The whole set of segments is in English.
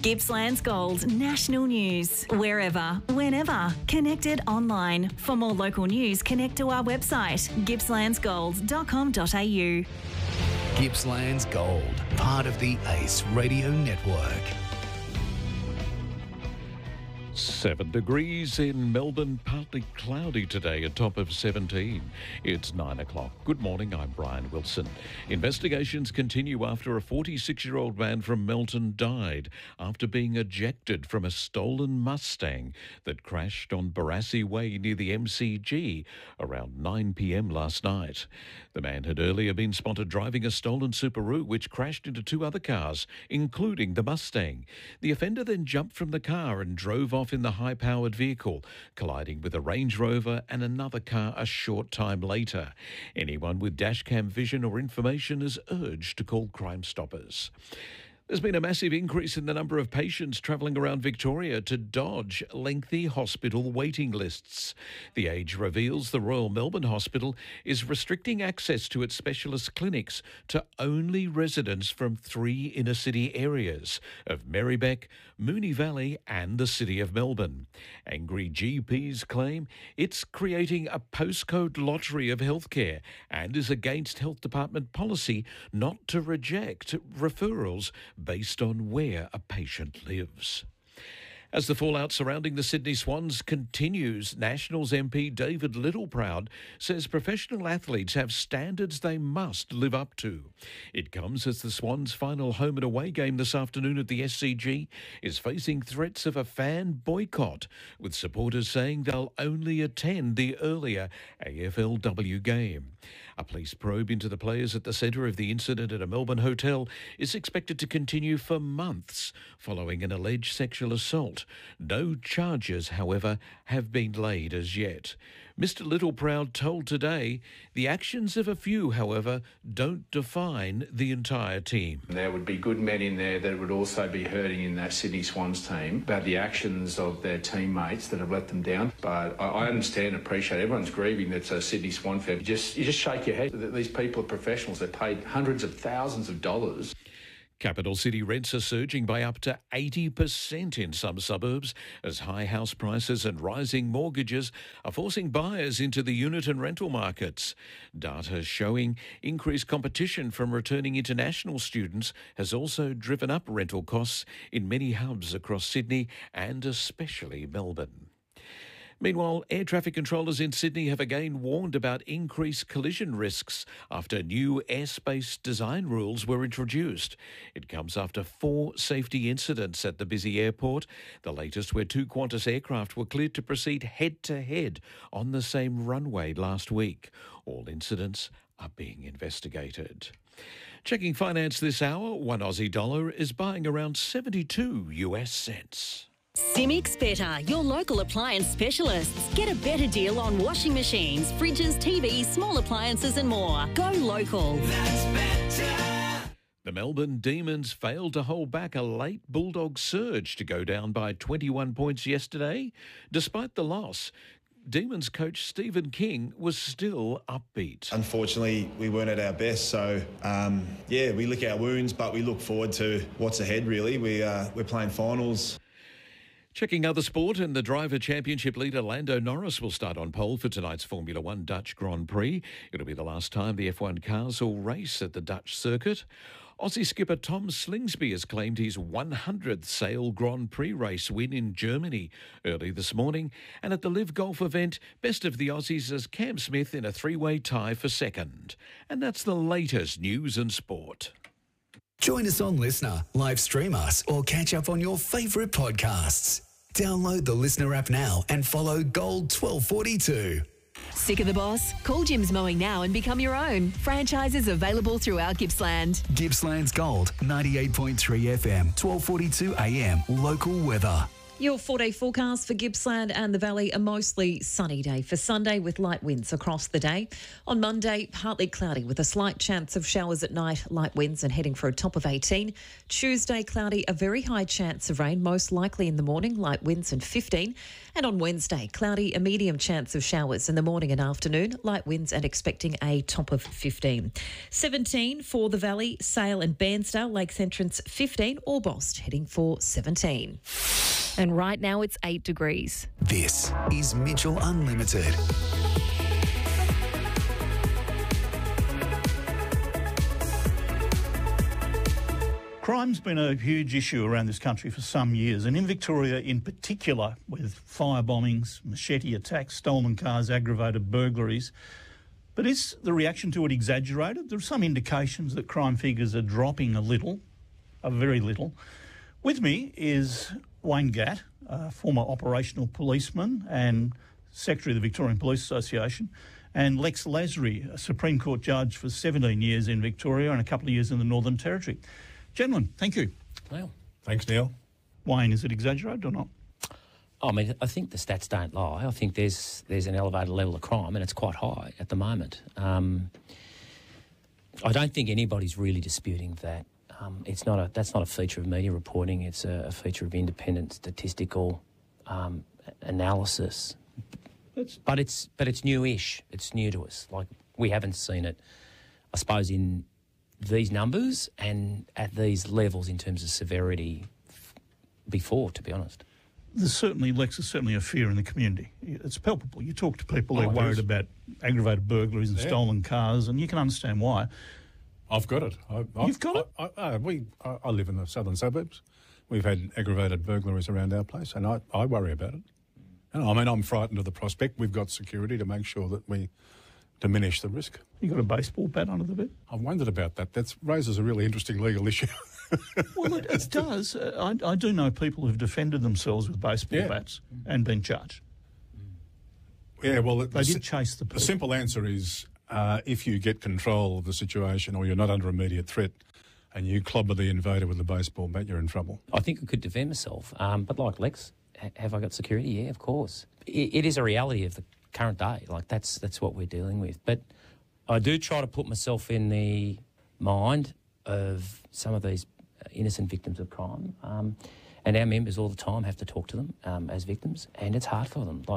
Gippsland's Gold National News. Wherever, whenever. Connected online. For more local news, connect to our website, gippslandsgold.com.au. Gippsland's Gold, part of the ACE Radio Network. 7 degrees in Melbourne, partly cloudy today, a top of 17. It's 9 o'clock. Good morning, I'm Brian Wilson. Investigations continue after a 46-year-old man from Melton died after being ejected from a stolen Mustang that crashed on Barassi Way near the MCG around 9 p.m. last night. The man had earlier been spotted driving a stolen Subaru which crashed into 2 other cars, including the Mustang. The offender then jumped from the car and drove off in the high-powered vehicle, colliding with a Range Rover and another car a short time later. Anyone with dashcam vision or information is urged to call Crime Stoppers. There's been a massive increase in the number of patients travelling around Victoria to dodge lengthy hospital waiting lists. The Age reveals the Royal Melbourne Hospital is restricting access to its specialist clinics to only residents from 3 inner-city areas of Merri-bek, Moonee Valley and the City of Melbourne. Angry GPs claim it's creating a postcode lottery of healthcare and is against Health Department policy not to reject referrals based on where a patient lives. As the fallout surrounding the Sydney Swans continues, Nationals MP David Littleproud says professional athletes have standards they must live up to. It comes as the Swans' final home and away game this afternoon at the SCG is facing threats of a fan boycott, with supporters saying they'll only attend the earlier AFLW game. A police probe into the players at the centre of the incident at a Melbourne hotel is expected to continue for months following an alleged sexual assault. No charges, however, have been laid as yet. Mr. Littleproud told Today, the actions of a few, however, don't define the entire team. There would be good men in there that would also be hurting in that Sydney Swans team about the actions of their teammates that have let them down. But I understand and appreciate everyone's grieving that's a Sydney Swan fan. You just shake your head. These people are professionals. They're paid hundreds of thousands of dollars. Capital city rents are surging by up to 80% in some suburbs as high house prices and rising mortgages are forcing buyers into the unit and rental markets. Data showing increased competition from returning international students has also driven up rental costs in many hubs across Sydney and especially Melbourne. Meanwhile, air traffic controllers in Sydney have again warned about increased collision risks after new airspace design rules were introduced. It comes after 4 safety incidents at the busy airport, the latest where 2 Qantas aircraft were cleared to proceed head-to-head on the same runway last week. All incidents are being investigated. Checking finance this hour, 1 Aussie dollar is buying around 72 US cents. Simics Better, your local appliance specialists. Get a better deal on washing machines, fridges, TVs, small appliances and more. Go local. That's better. The Melbourne Demons failed to hold back a late Bulldog surge to go down by 21 points yesterday. Despite the loss, Demons coach Stephen King was still upbeat. Unfortunately, we weren't at our best, so we lick our wounds, but we look forward to what's ahead, really. We're playing finals. Checking other sport, and the Driver Championship leader Lando Norris will start on pole for tonight's Formula One Dutch Grand Prix. It'll be the last time the F1 cars will race at the Dutch circuit. Aussie skipper Tom Slingsby has claimed his 100th Sail Grand Prix race win in Germany early this morning. And at the Live Golf event, best of the Aussies as Cam Smith in a 3-way tie for second. And that's the latest news and sport. Join us on Listener, live stream us, or catch up on your favourite podcasts. Download the Listener app now and follow Gold 1242. Sick of the boss? Call Jim's Mowing now and become your own. Franchises available throughout Gippsland. Gippsland's Gold, 98.3 FM, 1242 AM, local weather. Your 4-day forecast for Gippsland and the Valley, a mostly sunny day for Sunday with light winds across the day. On Monday, partly cloudy with a slight chance of showers at night, light winds and heading for a top of 18. Tuesday, cloudy, a very high chance of rain, most likely in the morning, light winds and 15. And on Wednesday, cloudy, a medium chance of showers in the morning and afternoon, light winds and expecting a top of 15. 17 for the Valley, Sale and Bairnsdale, Lakes Entrance 15, Orbost heading for 17. And right now it's 8 degrees. This is Mitchell Unlimited. Crime's been a huge issue around this country for some years, and in Victoria in particular, with fire bombings, machete attacks, stolen cars, aggravated burglaries. But is the reaction to it exaggerated? There are some indications that crime figures are dropping a little, a very little. With me is Wayne Gatt, former operational policeman and Secretary of the Victorian Police Association, and Lex Lasry, a Supreme Court judge for 17 years in Victoria and a couple of years in the Northern Territory. Gentlemen, thank you. Well, thanks, Neil. Wayne, is it exaggerated or not? I mean, I think the stats don't lie. I think there's an elevated level of crime, and it's quite high at the moment. I don't think anybody's really disputing that. That's not a feature of media reporting. It's a feature of independent statistical analysis. But it's newish. It's new to us. Like, we haven't seen it, I suppose, in these numbers and at these levels in terms of severity before, to be honest. There's certainly a fear in the community. It's palpable. You talk to people, they're worried about aggravated burglaries and stolen cars, and you can understand why. I've got it. You've got it? I live in the southern suburbs. We've had aggravated burglaries around our place, and I worry about it. And I mean, I'm frightened of the prospect. We've got security to make sure that we diminish the risk. You got a baseball bat under the bed? I've wondered about that. That raises a really interesting legal issue. Well, it does. I do know people who've defended themselves with baseball bats and been charged. Yeah, well, they did chase the people. The simple answer is if you get control of the situation or you're not under immediate threat and you clobber the invader with a baseball bat, you're in trouble. I think I could defend myself, but like Lex, have I got security? Yeah, of course. It is a reality of the current day. Like, that's what we're dealing with. But I do try to put myself in the mind of some of these innocent victims of crime, and our members all the time have to talk to them as victims, and it's hard for them. Like,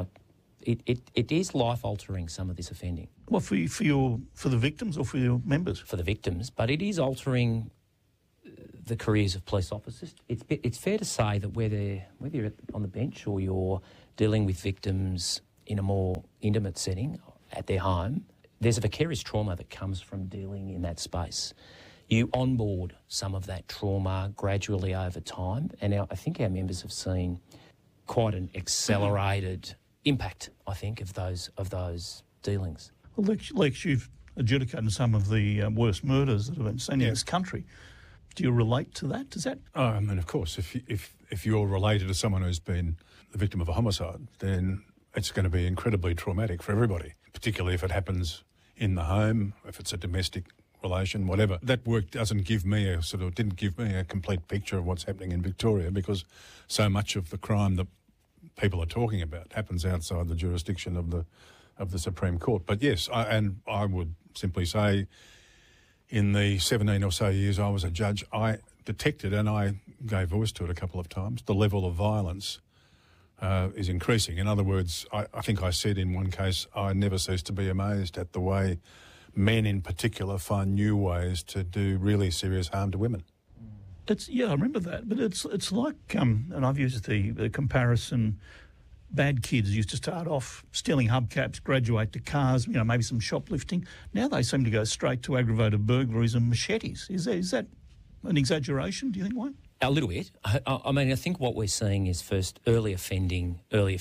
it is life-altering, some of this offending. Well, for the victims or for your members? For the victims, but it is altering the careers of police officers. It's fair to say that whether you're on the bench or you're dealing with victims in a more intimate setting at their home, there's a vicarious trauma that comes from dealing in that space. You onboard some of that trauma gradually over time, and I think our members have seen quite an accelerated impact, I think, of those dealings. Well, Lex, you've adjudicated some of the worst murders that have been seen in this country. Do you relate to that? Does that? I mean, of course, if you're related to someone who's been the victim of a homicide, then it's going to be incredibly traumatic for everybody, particularly if it happens in the home, if it's a domestic relation, whatever. That work didn't give me a complete picture of what's happening in Victoria, because so much of the crime that people are talking about happens outside the jurisdiction of the Supreme Court. But yes, I would simply say, in the 17 or so years I was a judge, I detected, and I gave voice to it a couple of times, the level of violence is increasing. In other words, I think I said in one case, I never cease to be amazed at the way men in particular find new ways to do really serious harm to women. I remember that, but it's like, and I've used the comparison, bad kids used to start off stealing hubcaps, graduate to cars, maybe some shoplifting. Now they seem to go straight to aggravated burglaries and machetes. Is that an exaggeration, do you think, Wayne? A little bit. I mean, I think what we're seeing is first early offending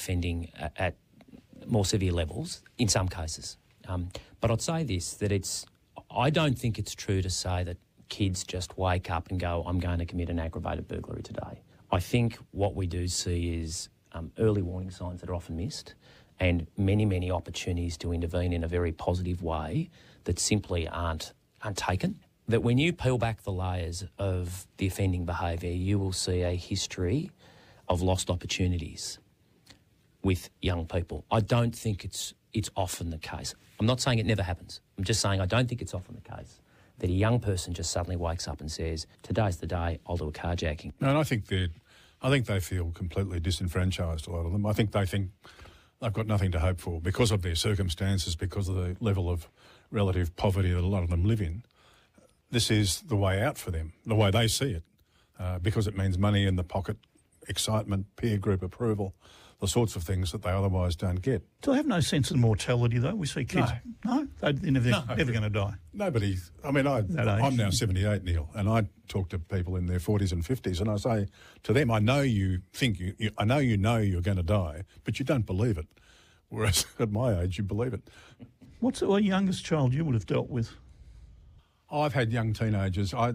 at more severe levels in some cases. But I'd say this, that I don't think it's true to say that kids just wake up and go, I'm going to commit an aggravated burglary today. I think what we do see is early warning signs that are often missed, and many, many opportunities to intervene in a very positive way that simply aren't taken. That when you peel back the layers of the offending behaviour, you will see a history of lost opportunities with young people. I don't think it's often the case. I'm not saying it never happens. I'm just saying I don't think it's often the case that a young person just suddenly wakes up and says, today's the day, I'll do a carjacking. No, and I think they feel completely disenfranchised, a lot of them. I think they think they've got nothing to hope for because of their circumstances, because of the level of relative poverty that a lot of them live in. This is the way out for them, the way they see it, because it means money in the pocket, excitement, peer group approval, the sorts of things that they otherwise don't get. Do they have no sense of mortality, though? We see kids... No? They're never going to die? Nobody... I mean, I'm now 78, Neil, and I talk to people in their 40s and 50s, and I say to them, I know you think I know you're going to die, but you don't believe it. Whereas at my age, you believe it. What's the youngest child you would have dealt with? I've had young teenagers. I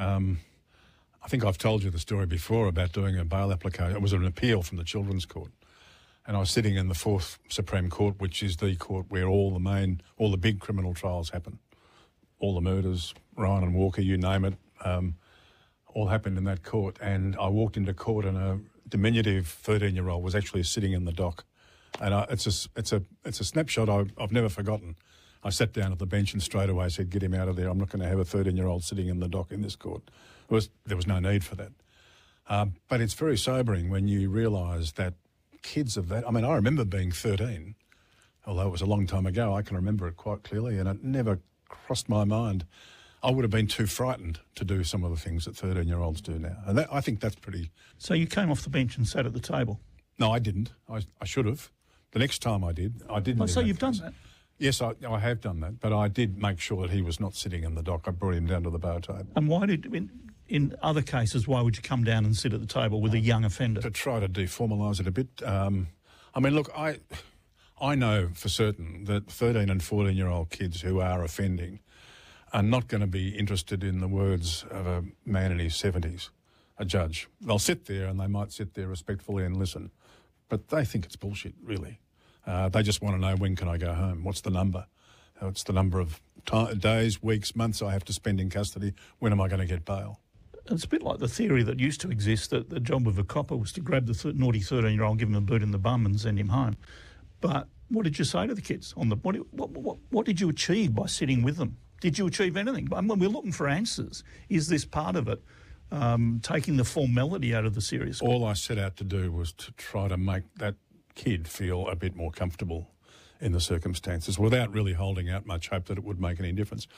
think I've told you the story before about doing a bail application. It was an appeal from the Children's Court. And I was sitting in the Fourth Supreme Court, which is the court where all the big criminal trials happen. All the murders, Ryan and Walker, you name it, all happened in that court. And I walked into court and a diminutive 13-year-old was actually sitting in the dock. And it's a snapshot I've never forgotten. I sat down at the bench and straight away said, get him out of there. I'm not going to have a 13-year-old sitting in the dock in this court. There was no need for that. But it's very sobering when you realise that kids of that... I mean, I remember being 13, although it was a long time ago. I can remember it quite clearly, and it never crossed my mind. I would have been too frightened to do some of the things that 13-year-olds do now. And I think that's pretty... So you came off the bench and sat at the table? No, I didn't. I should have. The next time I did, I didn't. Oh, so you've done that? Yes, I have done that, but I did make sure that he was not sitting in the dock. I brought him down to the bar table. And why in other cases, why would you come down and sit at the table with a young offender? To try to deformalise it a bit. I mean, look, I know for certain that 13 and 14-year-old kids who are offending are not going to be interested in the words of a man in his 70s, a judge. They'll sit there and they might sit there respectfully and listen, but they think it's bullshit, really. They just want to know, when can I go home? What's the number? What's the number of days, weeks, months I have to spend in custody? When am I going to get bail? It's a bit like the theory that used to exist that the job of a copper was to grab the naughty 13-year-old, give him a boot in the bum and send him home. But what did you say to the kids? What did you achieve by sitting with them? Did you achieve anything? I mean, we're looking for answers. Is this part of it, taking the formality out of the serious? All I set out to do was to try to make that kid feel a bit more comfortable in the circumstances without really holding out much hope that it would make any difference.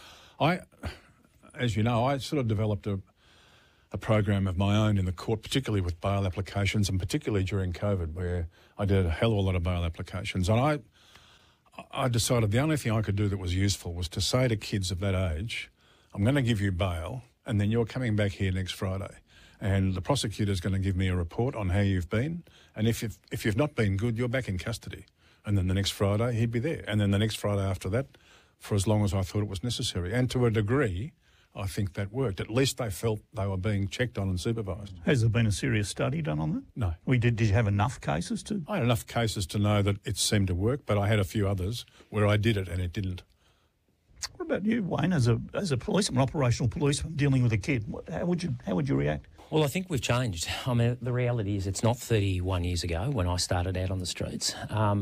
As you know, I sort of developed a program of my own in the court, particularly with bail applications and particularly during COVID, where I did a hell of a lot of bail applications. And I decided the only thing I could do that was useful was to say to kids of that age, I'm going to give you bail and then you're coming back here next Friday. And the prosecutor's going to give me a report on how you've been. And if you've not been good, you're back in custody. And then the next Friday, he'd be there. And then the next Friday after that, for as long as I thought it was necessary. And to a degree, I think that worked. At least they felt they were being checked on and supervised. Has there been a serious study done on that? No. Did you have enough cases to... I had enough cases to know that it seemed to work, but I had a few others where I did it and it didn't. What about you, Wayne, as a policeman, operational policeman dealing with a kid? How would you react? Well, I think we've changed. I mean, the reality is it's not 31 years ago when I started out on the streets.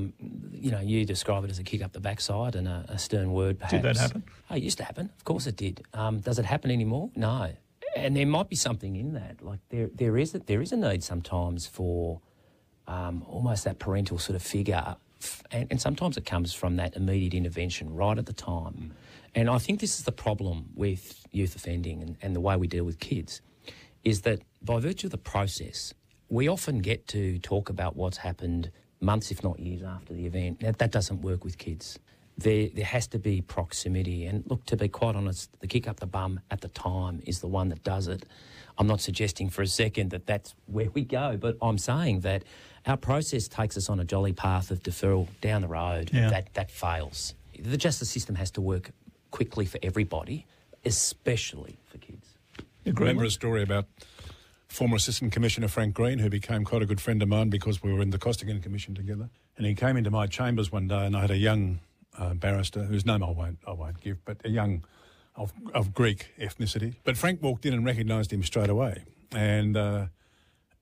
You describe it as a kick up the backside and a stern word, perhaps. Did that happen? Oh, it used to happen. Of course it did. Does it happen anymore? No. And there might be something in that. Like there is a need sometimes for almost that parental sort of figure, and sometimes it comes from that immediate intervention right at the time. And I think this is the problem with youth offending and the way we deal with kids, is that by virtue of the process, we often get to talk about what's happened months, if not years after the event. Now, that doesn't work with kids. There has to be proximity. And look, to be quite honest, the kick up the bum at the time is the one that does it. I'm not suggesting for a second that that's where we go, but I'm saying that our process takes us on a jolly path of deferral down the road. Yeah. That fails. The justice system has to work quickly for everybody, especially for kids. I remember a story about former Assistant Commissioner Frank Green, who became quite a good friend of mine because we were in the Costigan Commission together. And he came into my chambers one day and I had a young barrister, whose name I won't give, but a young of Greek ethnicity. But Frank walked in and recognised him straight away. And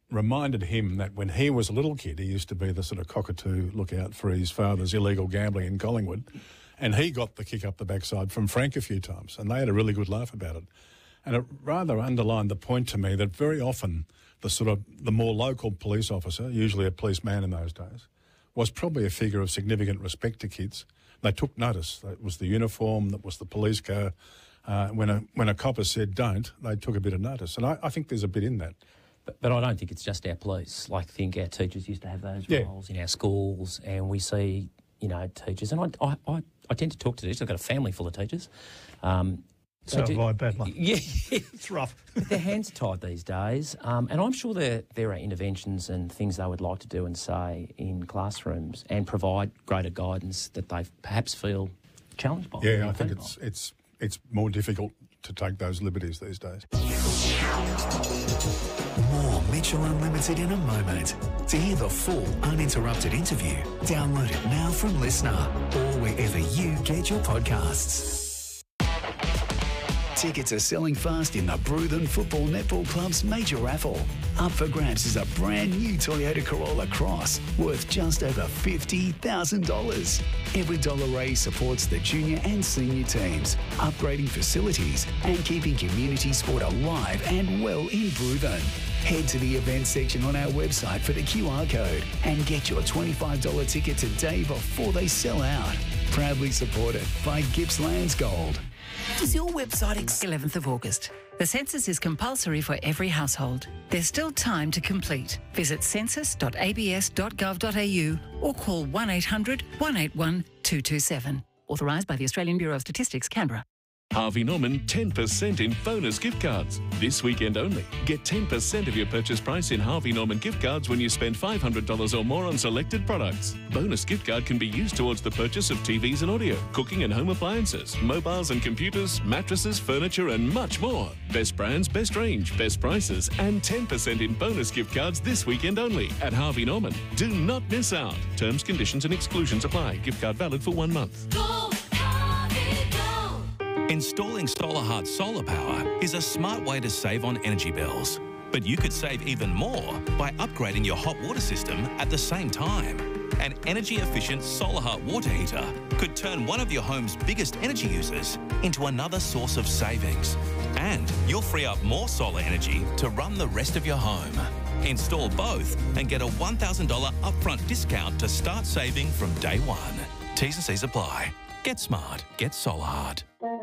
reminded him that when he was a little kid, he used to be the sort of cockatoo lookout for his father's illegal gambling in Collingwood, and he got the kick up the backside from Frank a few times, and they had a really good laugh about it. And it rather underlined the point to me that very often the more local police officer, usually a policeman in those days, was probably a figure of significant respect to kids. They took notice. That was the uniform, that was the police car. When a copper said don't, they took a bit of notice. And I think there's a bit in that. But I don't think it's just our police. Like, I think our teachers used to have those roles in our schools, and we see, teachers. And I tend to talk to teachers. I've got a family full of teachers. So have I, bad luck. Yeah. It's rough. But their hands are tied these days. And I'm sure there are interventions and things they would like to do and say in classrooms and provide greater guidance that they perhaps feel challenged by. Yeah, I think it's more difficult to take those liberties these days. More Mitchell Unlimited in a moment. To hear the full uninterrupted interview, download it now from Listener or wherever you get your podcasts. Tickets are selling fast in the Bruthen Football Netball Club's major raffle. Up for grabs is a brand new Toyota Corolla Cross worth just over $50,000. Every dollar raised supports the junior and senior teams, upgrading facilities and keeping community sport alive and well in Bruthen. Head to the event section on our website for the QR code and get your $25 ticket today before they sell out. Proudly supported by Gippsland's Gold. Does your website 11th of August? The census is compulsory for every household. There's still time to complete. Visit census.abs.gov.au or call 1800 181 227. Authorised by the Australian Bureau of Statistics, Canberra. Harvey Norman 10% in bonus gift cards. This weekend only. Get 10% of your purchase price in Harvey Norman gift cards when you spend $500 or more on selected products. Bonus gift card can be used towards the purchase of TVs and audio, cooking and home appliances, mobiles and computers, mattresses, furniture and much more. Best brands, best range, best prices and 10% in bonus gift cards this weekend only at Harvey Norman. Do not miss out. Terms, conditions and exclusions apply. Gift card valid for 1 month. Installing SolarHeart solar power is a smart way to save on energy bills. But you could save even more by upgrading your hot water system at the same time. An energy-efficient SolarHeart water heater could turn one of your home's biggest energy users into another source of savings. And you'll free up more solar energy to run the rest of your home. Install both and get a $1,000 upfront discount to start saving from day one. T's and C's apply. Get smart. Get SolarHeart.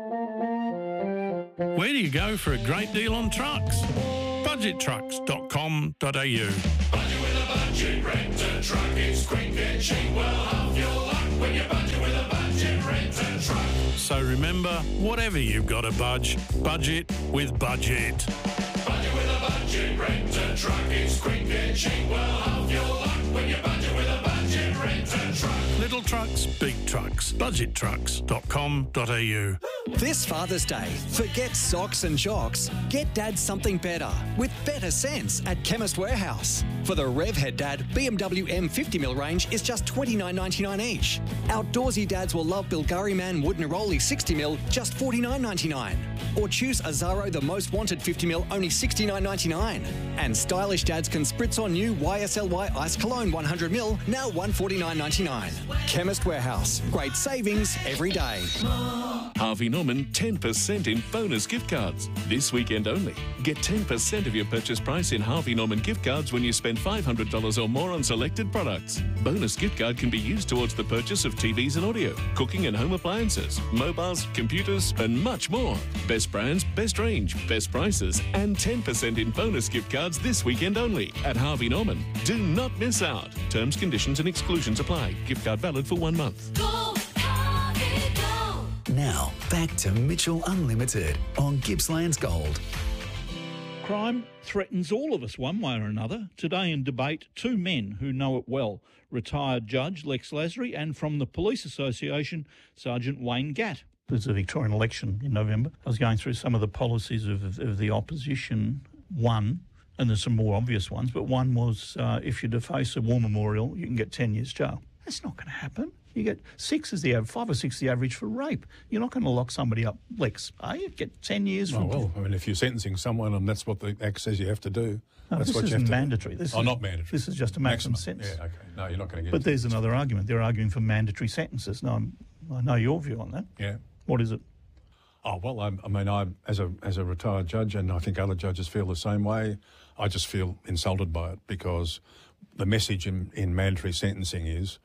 Where do you go for a great deal on trucks? Budgettrucks.com.au. Budget with a budget, rent a truck. It's quick and cheap. Well, half your luck when you budget with a budget, rent a truck. So remember, whatever you've got to budget with Budget. Budget with a budget, rent a truck. It's quick and cheap. Well, half your luck when you budget with a budget, rent a truck. Little trucks, big trucks. Budgettrucks.com.au. This Father's Day, forget socks and jocks. Get Dad something better with better sense at Chemist Warehouse. For the Revhead Dad, BMW M50mm range is just $29.99 each. Outdoorsy dads will love Bulgari Man Wood Neroli 60mm, just $49.99. Or choose Azaro the Most Wanted 50mm, only $69.99. And stylish dads can spritz on new YSLY Ice Cologne 100ml, now $149.99. Chemist Warehouse, great savings every day. Harvey Norman 10% in bonus gift cards. This weekend only. Get 10% of your purchase price in Harvey Norman gift cards when you spend $500 or more on selected products. Bonus gift card can be used towards the purchase of TVs and audio, cooking and home appliances, mobiles, computers and much more. Best brands, best range, best prices and 10% in bonus gift cards this weekend only at Harvey Norman. Do not miss out. Terms, conditions and exclusions apply. Gift card valid for 1 month. Now, back to Mitchell Unlimited on Gippsland's Gold. Crime threatens all of us one way or another. Today in debate, two men who know it well. Retired Judge Lex Lasry and from the Police Association, Sergeant Wayne Gatt. There's a Victorian election in November. I was going through some of the policies of the opposition. One, and there's some more obvious ones, but one was if you deface a war memorial, you can get 10 years jail. That's not going to happen. You get 5 or 6 is the average for rape. You're not going to lock somebody up, Lex, are you? Get 10 years. If you're sentencing someone and that's what the Act says you have to do, that's this what you isn't have to mandatory. do. Not mandatory. This is just a maximum sentence. Yeah, okay. No, you're not going to get. But there's another argument. They're arguing for mandatory sentences. Now, I know your view on that. Yeah. What is it? Oh, well, I as a retired judge, and I think other judges feel the same way, I just feel insulted by it, because the message in mandatory sentencing is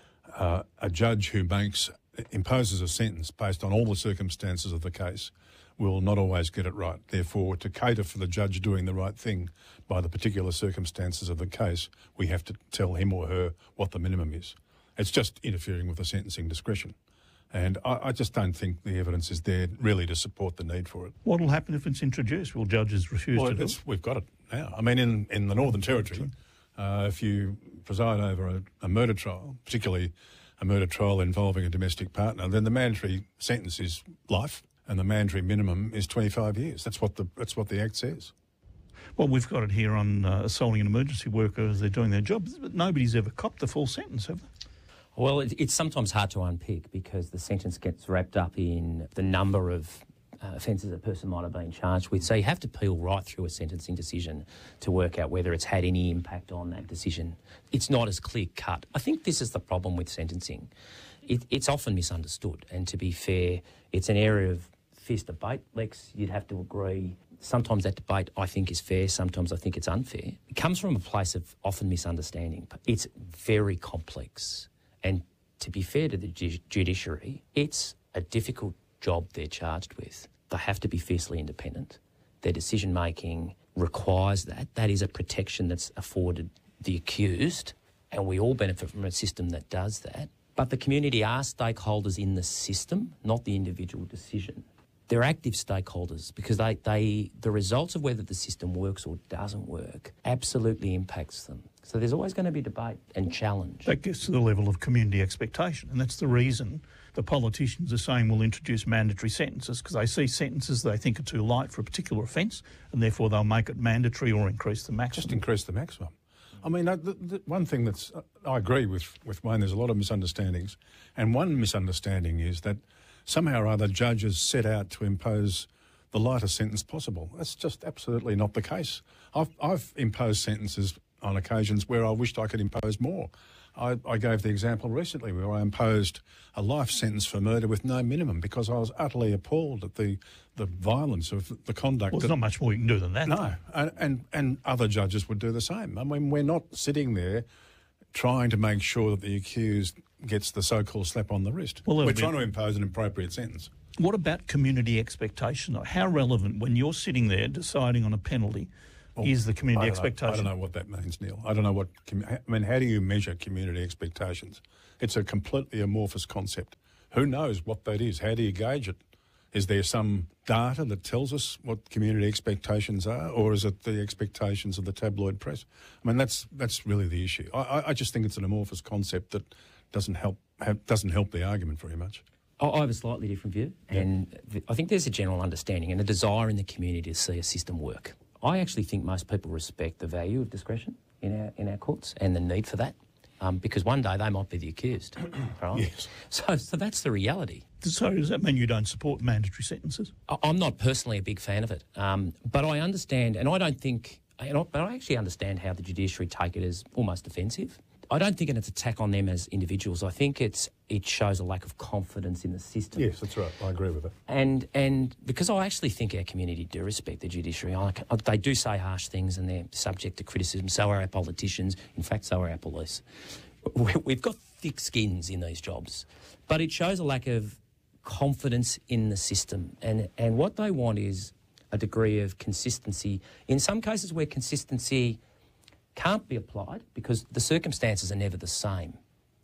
a judge who imposes a sentence based on all the circumstances of the case will not always get it right. Therefore, to cater for the judge doing the right thing by the particular circumstances of the case, we have to tell him or her what the minimum is. It's just interfering with the sentencing discretion. And I just don't think the evidence is there really to support the need for it. What will happen if it's introduced? Will judges refuse to do it? We've got it now. I mean, in the Northern Territory, if you preside over a murder trial, particularly a murder trial involving a domestic partner, then the mandatory sentence is life and the mandatory minimum is 25 years. That's what the Act says. Well, we've got it here on assaulting an emergency worker as they're doing their job, but nobody's ever copped the full sentence, have they? Well, it's sometimes hard to unpick because the sentence gets wrapped up in the number of offences a person might have been charged with. So you have to peel right through a sentencing decision to work out whether it's had any impact on that decision. It's not as clear-cut. I think this is the problem with sentencing. It's often misunderstood, and to be fair, it's an area of fierce debate. Lex, you'd have to agree. Sometimes that debate, I think, is fair. Sometimes I think it's unfair. It comes from a place of often misunderstanding. It's very complex. And to be fair to the judiciary, it's a difficult job they're charged with. They have to be fiercely independent. Their decision-making requires that. That is a protection that's afforded the accused, and we all benefit from a system that does that. But the community are stakeholders in the system, not the individual decision. They're active stakeholders because the results of whether the system works or doesn't work absolutely impacts them. So there's always going to be debate and challenge. That gets to the level of community expectation, and that's the reason the politicians are saying we'll introduce mandatory sentences, because they see sentences they think are too light for a particular offence, and therefore they'll make it mandatory or increase the maximum. Just increase the maximum. I mean, the one thing I agree with Wayne, there's a lot of misunderstandings, and one misunderstanding is that somehow or other judges set out to impose the lightest sentence possible. That's just absolutely not the case. I've imposed sentences on occasions where I wished I could impose more. I gave the example recently where I imposed a life sentence for murder with no minimum because I was utterly appalled at the violence of the conduct. Well, there's not much more you can do than that. No, and other judges would do the same. I mean, we're not sitting there trying to make sure that the accused gets the so-called slap on the wrist. Well, we're trying to impose an appropriate sentence. What about community expectation, though? How relevant, when you're sitting there deciding on a penalty, is the community expectation? I don't know what that means, Neil. I don't know what... how do you measure community expectations? It's a completely amorphous concept. Who knows what that is? How do you gauge it? Is there some data that tells us what community expectations are, or is it the expectations of the tabloid press? I mean, that's really the issue. I just think it's an amorphous concept that doesn't help the argument very much. I have a slightly different view, and I think there's a general understanding and a desire in the community to see a system work. I actually think most people respect the value of discretion in our courts and the need for that, because one day they might be the accused, right? Yes. So that's the reality. So does that mean you don't support mandatory sentences? I'm not personally a big fan of it, but I understand, and I don't think, but I actually understand how the judiciary take it as almost offensive. I don't think it's an attack on them as individuals. I think it shows a lack of confidence in the system. Yes, that's right. I agree with that. And because I actually think our community do respect the judiciary. They do say harsh things and they're subject to criticism. So are our politicians. In fact, so are our police. We've got thick skins in these jobs. But it shows a lack of confidence in the system. And what they want is a degree of consistency. In some cases where consistency can't be applied because the circumstances are never the same.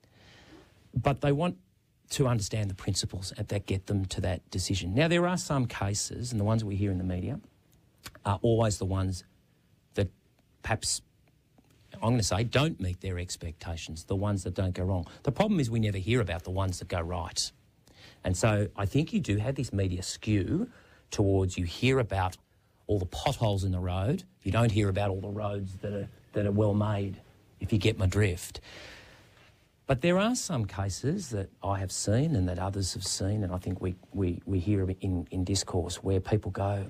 But they want to understand the principles that get them to that decision. Now, there are some cases, and the ones we hear in the media are always the ones that perhaps, I'm going to say, don't meet their expectations, the ones that don't go wrong. The problem is we never hear about the ones that go right. And so I think you do have this media skew towards you hear about all the potholes in the road. You don't hear about all the roads that are well made, if you get my drift. But there are some cases that I have seen and that others have seen, and I think we hear in discourse where people go,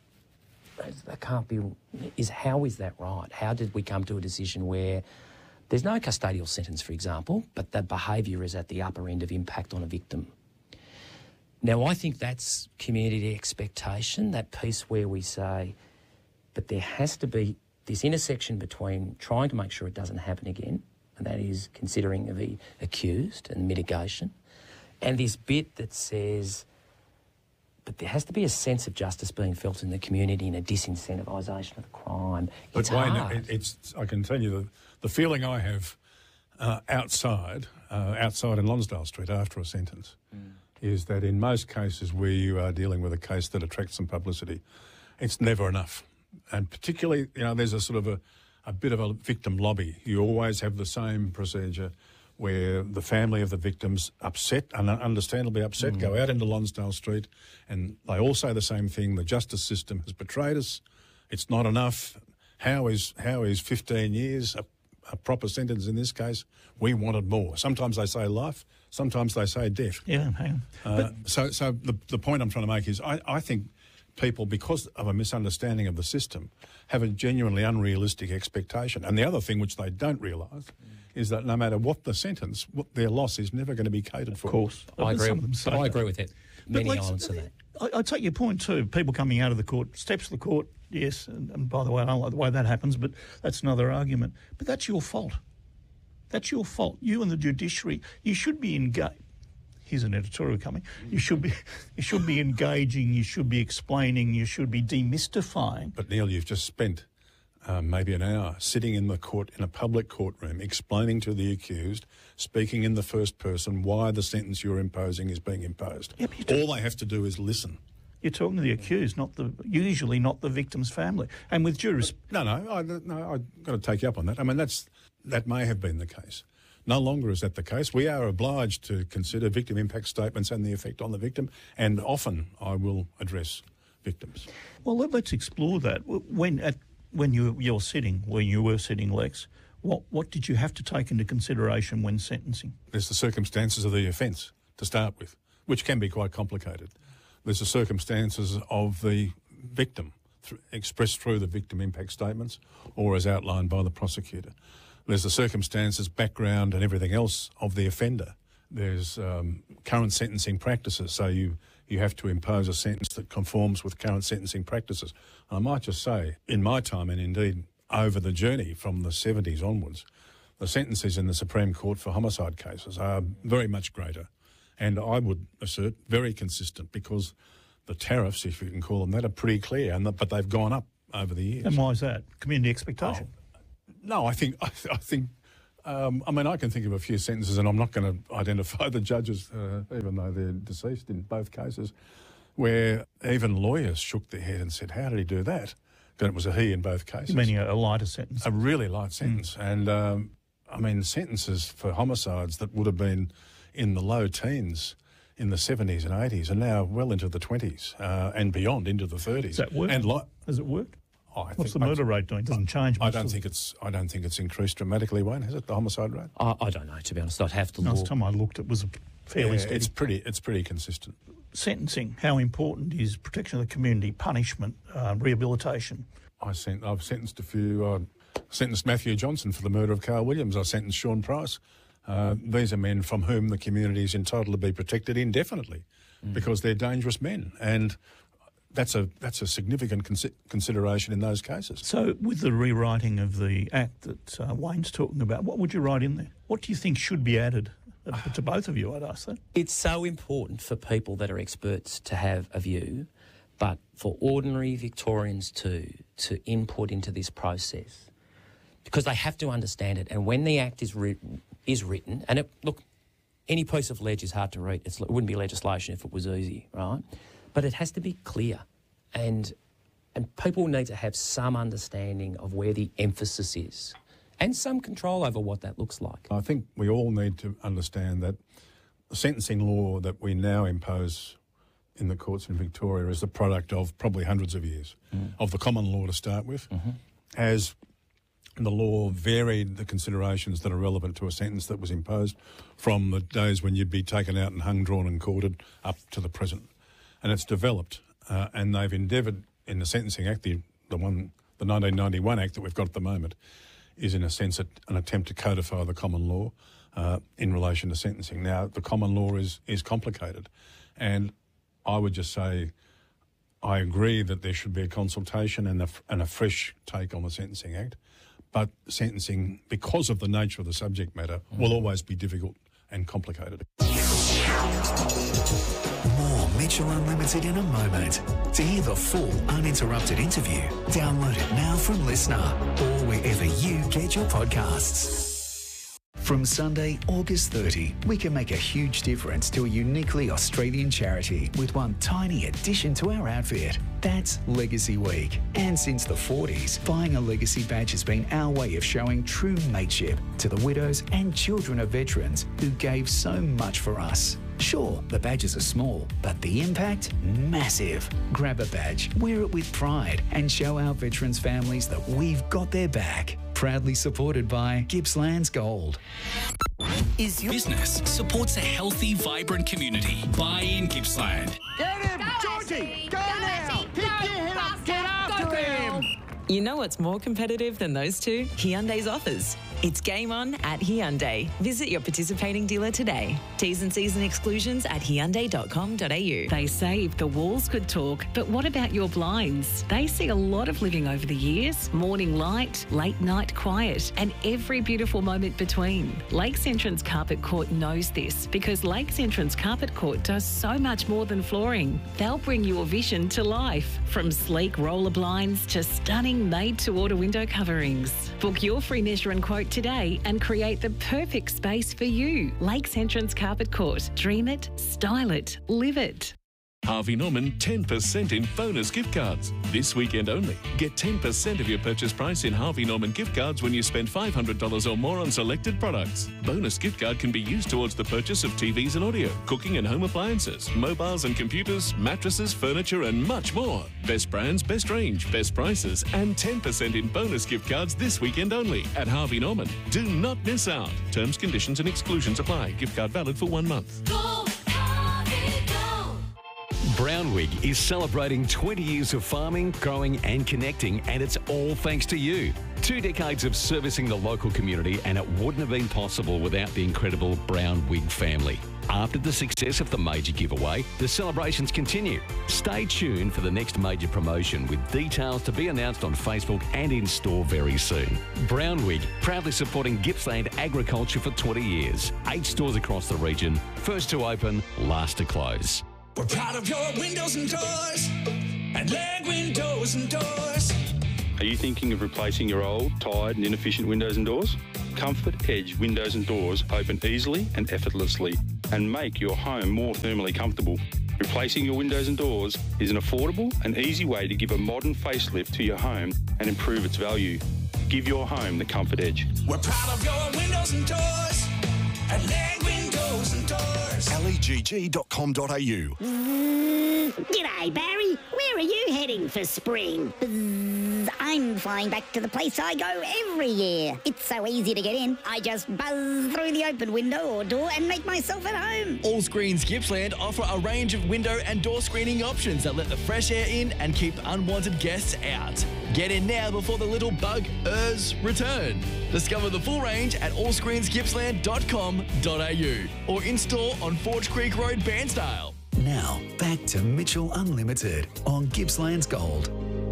that can't be, how is that right? How did we come to a decision where there's no custodial sentence, for example, but the behaviour is at the upper end of impact on a victim? Now, I think that's community expectation, that piece where we say, but there has to be this intersection between trying to make sure it doesn't happen again, and that is considering the accused and mitigation, and this bit that says, but there has to be a sense of justice being felt in the community and a disincentivisation of crime. It's hard. I can tell you the feeling I have outside in Lonsdale Street after a sentence is that in most cases where you are dealing with a case that attracts some publicity, it's never enough. And particularly, there's a sort of a bit of a victim lobby. You always have the same procedure where the family of the victims upset, and understandably upset, go out into Lonsdale Street and they all say the same thing: the justice system has betrayed us, it's not enough. How is 15 years a proper sentence in this case? We wanted more. Sometimes they say life, sometimes they say death. Yeah, hang on. So the point I'm trying to make is I think people, because of a misunderstanding of the system, have a genuinely unrealistic expectation. And the other thing which they don't realise is that no matter what the sentence, their loss is never going to be catered for. Of course. I agree with that. Many elements of that. I take your point too. People coming out of the court, steps of the court, yes, and by the way, I don't like the way that happens, but that's another argument. But that's your fault. That's your fault. You and the judiciary, you should be engaged. Here's an editorial coming. You should be engaging, you should be explaining, you should be demystifying. But Neil, you've just spent maybe an hour sitting in the court, in a public courtroom, explaining to the accused, speaking in the first person, why the sentence you're imposing is being imposed. Yeah, all they have to do is listen. You're talking to the accused, usually not the victim's family. And with due respect... No, I've got to take you up on that. I mean, that may have been the case. No longer is that the case. We are obliged to consider victim impact statements and the effect on the victim, and often I will address victims. Well, let's explore that. When you were sitting, Lex, what did you have to take into consideration when sentencing? There's the circumstances of the offence to start with, which can be quite complicated. There's the circumstances of the victim, expressed through the victim impact statements or as outlined by the prosecutor. There's the circumstances, background and everything else of the offender. There's current sentencing practices, so you have to impose a sentence that conforms with current sentencing practices. And I might just say, in my time, and indeed over the journey from the 70s onwards, the sentences in the Supreme Court for homicide cases are very much greater, and I would assert very consistent, because the tariffs, if you can call them that, are pretty clear, but they've gone up over the years. And why is that? Community expectation? No, I think. I mean, I can think of a few sentences, and I'm not going to identify the judges, even though they're deceased in both cases, where even lawyers shook their head and said, "How did he do that?" Then it was a he in both cases. Meaning a lighter sentence. A really light sentence, and I mean, sentences for homicides that would have been in the low teens in the 70s and 80s are now well into the 20s and beyond, into the 30s. Does that work? Has it worked? What's the murder rate doing? It doesn't change much. I don't think it's increased dramatically, Wayne. Has it, the homicide rate? I don't know, to be honest. I'd have to look. Last time I looked, it was fairly steady. It's pretty consistent. Sentencing, how important is protection of the community, punishment, rehabilitation? I've sentenced a few. Sentenced Matthew Johnson for the murder of Carl Williams. I sentenced Sean Price. These are men from whom the community is entitled to be protected indefinitely because they're dangerous men, and that's a significant consideration in those cases. So with the rewriting of the Act that Wayne's talking about, what would you write in there? What do you think should be added? To both of you, I'd ask that. It's so important for people that are experts to have a view, but for ordinary Victorians to input into this process, because they have to understand it. And when the Act is written, and any piece of ledge is hard to read. It wouldn't be legislation if it was easy, right? But it has to be clear, and people need to have some understanding of where the emphasis is and some control over what that looks like. I think we all need to understand that the sentencing law that we now impose in the courts in Victoria is the product of probably hundreds of years of the common law to start with, as the law varied the considerations that are relevant to a sentence that was imposed from the days when you'd be taken out and hung, drawn and quartered up to the present. And it's developed, and they've endeavoured in the Sentencing Act, the 1991 Act that we've got at the moment, is in a sense an attempt to codify the common law in relation to sentencing. Now, the common law is complicated, and I would just say I agree that there should be a consultation and a fresh take on the Sentencing Act, but sentencing, because of the nature of the subject matter, will always be difficult and complicated. More Mitchell Unlimited in a moment. To hear the full uninterrupted interview, download it now from Listener or wherever you get your podcasts. From Sunday, August 30, we can make a huge difference to a uniquely Australian charity with one tiny addition to our outfit. That's Legacy Week. And since the 40s, buying a Legacy badge has been our way of showing true mateship to the widows and children of veterans who gave so much for us. Sure, the badges are small, but the impact? Massive. Grab a badge, wear it with pride, and show our veterans' families that we've got their back. Proudly supported by Gippsland's Gold. Is your business supports a healthy, vibrant community? Buy in Gippsland. Get him! Georgie! Go now! Pick your head up! Get after him! You know what's more competitive than those two? Hyundai's offers. It's game on at Hyundai. Visit your participating dealer today. T's and C's and exclusions at hyundai.com.au. They say if the walls could talk, but what about your blinds? They see a lot of living over the years. Morning light, late night quiet, and every beautiful moment between. Lakes Entrance Carpet Court knows this because Lakes Entrance Carpet Court does so much more than flooring. They'll bring your vision to life, from sleek roller blinds to stunning made-to-order window coverings. Book your free measure and quote today and create the perfect space for you. Lakes Entrance Carpet Court. Dream it, style it, live it. Harvey Norman 10% in bonus gift cards. This weekend only. Get 10% of your purchase price in Harvey Norman gift cards when you spend $500 or more on selected products. Bonus gift card can be used towards the purchase of TVs and audio, cooking and home appliances, mobiles and computers, mattresses, furniture and much more. Best brands, best range, best prices and 10% in bonus gift cards this weekend only at Harvey Norman. Do not miss out. Terms, conditions and exclusions apply. Gift card valid for 1 month. Brownwig is celebrating 20 years of farming, growing and connecting, and it's all thanks to you. 2 decades of servicing the local community, and it wouldn't have been possible without the incredible Brownwig family. After the success of the major giveaway, the celebrations continue. Stay tuned for the next major promotion with details to be announced on Facebook and in store very soon. Brownwig, proudly supporting Gippsland agriculture for 20 years. 8 stores across the region, first to open, last to close. We're proud of your windows and doors at Leg Windows and Doors. Are you thinking of replacing your old, tired and inefficient windows and doors? Comfort Edge Windows and Doors open easily and effortlessly and make your home more thermally comfortable. Replacing your windows and doors is an affordable and easy way to give a modern facelift to your home and improve its value. Give your home the Comfort Edge. We're proud of your windows and doors at Leg Windows and Doors. legg.com.au. G'day, Barry. Where are you heading for spring? I'm flying back to the place I go every year. It's so easy to get in. I just buzz through the open window or door and make myself at home. All Screens Gippsland offer a range of window and door screening options that let the fresh air in and keep unwanted guests out. Get in now before the little bug-ers return. Discover the full range at allscreensgippsland.com.au or in-store on Forge Creek Road, Bairnsdale. Now, back to Mitchell Unlimited on Gippsland's Gold.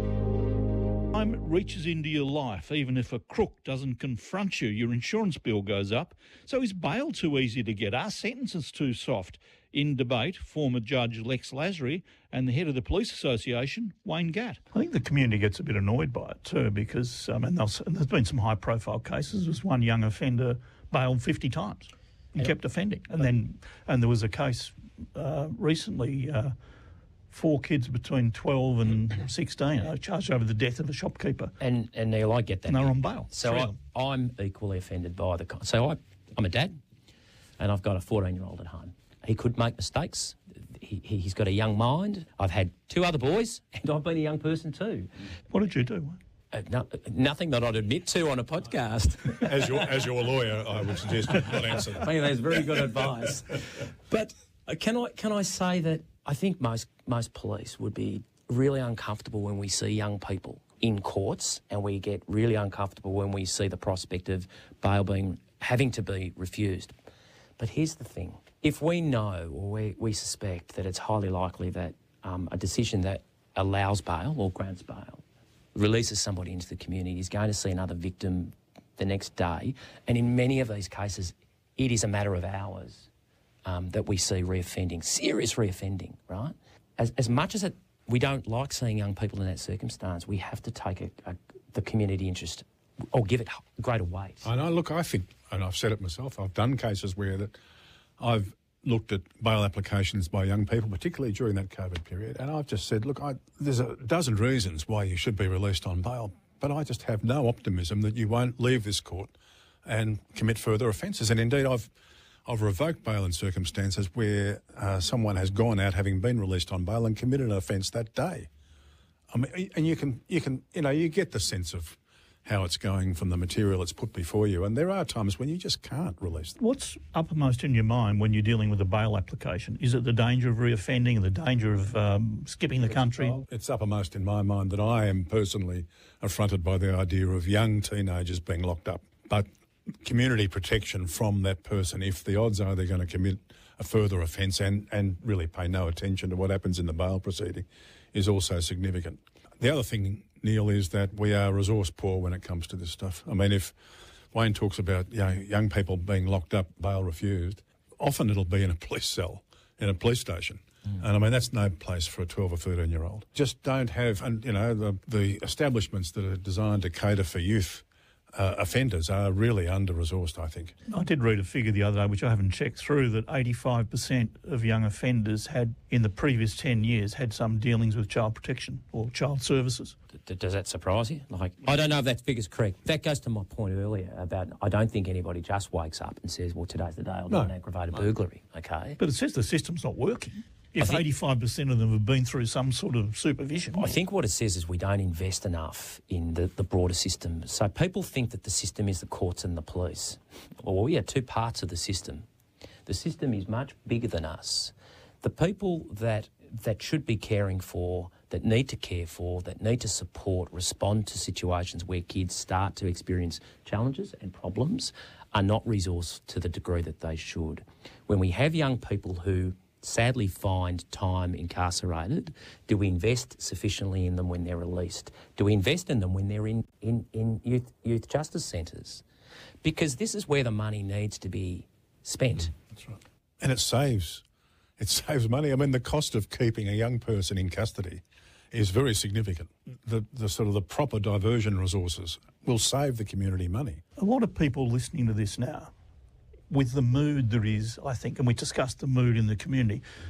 Time reaches into your life. Even if a crook doesn't confront you, your insurance bill goes up. So is bail too easy to get? Are sentences too soft? In debate, former Judge Lex Lasry and the head of the Police Association, Wayne Gatt. I think the community gets a bit annoyed by it too because and there's been some high-profile cases. There's one young offender bailed 50 times. He kept offending. And there was a case recently, 4 kids between 12 and 16 charged over the death of a shopkeeper. And Neil, I get that. And they're on bail. So I'm equally offended by the... So I'm a dad and I've got a 14-year-old at home. He could make mistakes. He's got a young mind. I've had 2 other boys and I've been a young person too. What did you do? Nothing that I'd admit to on a podcast. As your lawyer, I would suggest you not answer that. I think that's very good advice. But can I say that I think most police would be really uncomfortable when we see young people in courts, and we get really uncomfortable when we see the prospect of bail having to be refused. But here's the thing. If we know or we suspect that it's highly likely that a decision that allows bail or grants bail releases somebody into the community is going to see another victim the next day, and in many of these cases it is a matter of hours that we see reoffending, serious reoffending, right? As much as we don't like seeing young people in that circumstance, we have to take the community interest or give it greater weight. I know, look, I think, and I've said it myself, I've done cases where that I've looked at bail applications by young people, particularly during that COVID period, and I've just said, look, there's a dozen reasons why you should be released on bail, but I just have no optimism that you won't leave this court and commit further offences. And indeed, I've revoked bail in circumstances where someone has gone out having been released on bail and committed an offence that day. I mean, and you get the sense of how it's going from the material that's put before you, and there are times when you just can't release them. What's uppermost in your mind when you're dealing with a bail application? Is it the danger of reoffending and the danger of skipping the country? It's uppermost in my mind that I am personally affronted by the idea of young teenagers being locked up. But community protection from that person, if the odds are they're going to commit a further offence and really pay no attention to what happens in the bail proceeding, is also significant. The other thing, Neil, is that we are resource poor when it comes to this stuff. I mean, if Wayne talks about young people being locked up, bail refused, often it'll be in a police cell, in a police station. And I mean, that's no place for a 12 or 13-year-old. Just don't have, and the establishments that are designed to cater for youth offenders are really under-resourced, I think. I did read a figure the other day, which I haven't checked through, that 85% of young offenders had, in the previous 10 years, had some dealings with child protection or child services. Does that surprise you? I don't know if that figure's correct. That goes to my point earlier about I don't think anybody just wakes up and says, well, today's the day I'll do an aggravated burglary, okay? But it says the system's not working. If 85% of them have been through some sort of supervision. I think what it says is we don't invest enough in the broader system. So people think that the system is the courts and the police. Well, we have two parts of the system. The system is much bigger than us. The people that should be caring for, that need to care for, that need to support, respond to situations where kids start to experience challenges and problems are not resourced to the degree that they should. When we have young people who sadly find time incarcerated, do we invest sufficiently in them when they're released? Do we invest in them when they're in youth justice centres? Because this is where the money needs to be spent. That's right. And it saves money. I mean, the cost of keeping a young person in custody is very significant. The sort of the proper diversion resources will save the community money. A lot of people listening to this now, with the mood there is, I think, and we discussed the mood in the community,